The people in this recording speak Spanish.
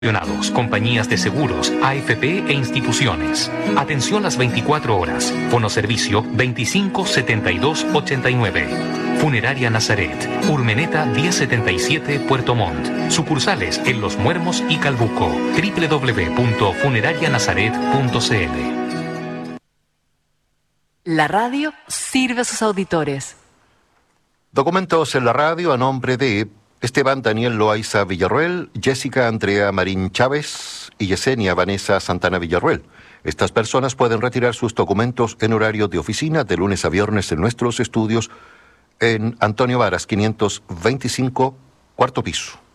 compañías de seguros, AFP e instituciones. Atención las 24 horas. Fonoservicio 25 72 89. Funeraria Nazaret, Urmeneta 1077 Puerto Montt. Sucursales en Los Muermos y Calbuco. www.funerarianazaret.cl. La radio sirve a sus auditores. Documentos en la radio a nombre de Esteban Daniel Loaiza Villarroel, Jessica Andrea Marín Chávez y Yesenia Vanessa Santana Villarroel. Estas personas pueden retirar sus documentos en horario de oficina de lunes a viernes en nuestros estudios en Antonio Varas 525, cuarto piso.